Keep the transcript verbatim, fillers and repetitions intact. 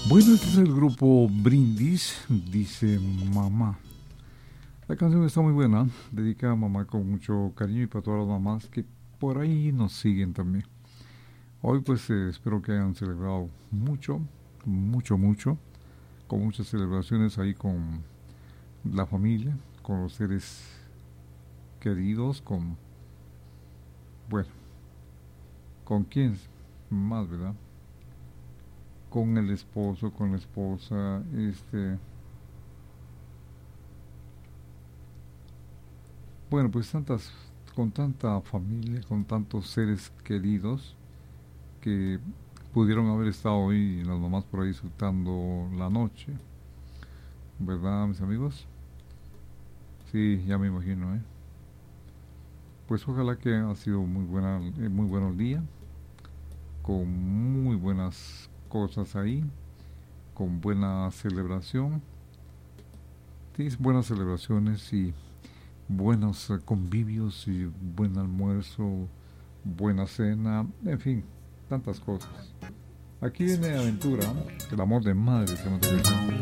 Bueno, este es el grupo Brindis, dice Mamá. La canción está muy buena, dedicada a mamá con mucho cariño y para todas las mamás que por ahí nos siguen también. Hoy pues eh, espero que hayan celebrado mucho, mucho, mucho, con muchas celebraciones ahí con la familia, con los seres queridos, con, bueno, con quién más, ¿verdad? Con el esposo, con la esposa, este... Bueno, pues tantas, con tanta familia, con tantos seres queridos que pudieron haber estado hoy las mamás por ahí disfrutando la noche, ¿verdad, mis amigos? Sí, ya me imagino, ¿eh? Pues ojalá que ha sido muy buena, eh, muy bueno el día, con muy buenas cosas ahí, con buena celebración, sí, buenas celebraciones y buenos eh, convivios y buen almuerzo, buena cena, en fin, tantas cosas. Aquí viene Aventura, el amor de madre, se llama esta canción.